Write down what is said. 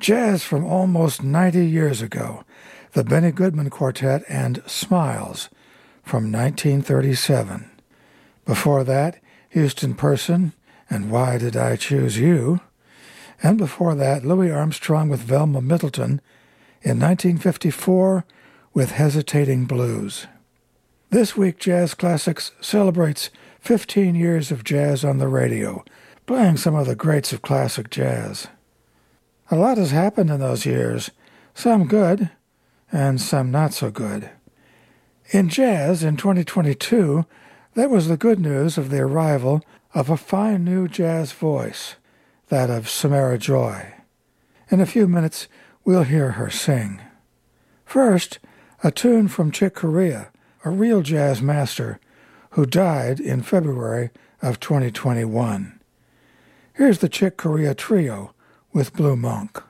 Jazz from almost 90 years ago, the Benny Goodman Quartet and Smiles from 1937. Before that, Houston Person and Why Did I Choose You? And before that, Louis Armstrong with Velma Middleton in 1954 with Hesitating Blues. This week, Jazz Classics celebrates 15 years of jazz on the radio, playing some of the greats of classic jazz. A lot has happened in those years, some good and some not so good. In jazz in 2022, there was the good news of the arrival of a fine new jazz voice, that of Samara Joy. In a few minutes, we'll hear her sing. First, a tune from Chick Corea, a real jazz master who died in February of 2021. Here's the Chick Corea Trio with Blue Monk.